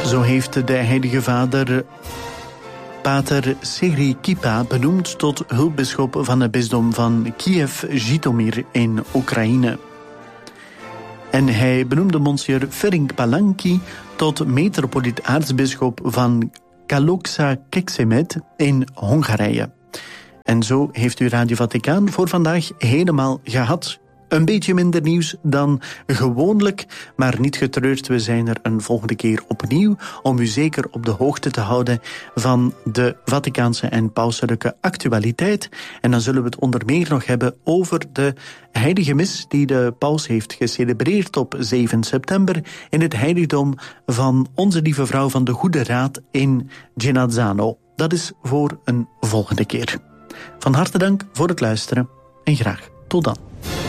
Zo heeft de Heilige Vader Pater Serhii Kipa benoemd tot hulpbisschop van het bisdom van Kiev-Zhytomyr in Oekraïne. En hij benoemde monsieur Ferenc Palanki tot metropoliet-aartsbisschop van Kalocsa-Kecsemet in Hongarije. En zo heeft u Radio Vaticaan voor vandaag helemaal gehad. Een beetje minder nieuws dan gewoonlijk, maar niet getreurd. We zijn er een volgende keer opnieuw om u zeker op de hoogte te houden van de Vaticaanse en pauselijke actualiteit. En dan zullen we het onder meer nog hebben over de heilige mis die de paus heeft gecelebreerd op 7 september in het heiligdom van Onze Lieve Vrouw van de Goede Raad in Genazzano. Dat is voor een volgende keer. Van harte dank voor het luisteren en graag tot dan.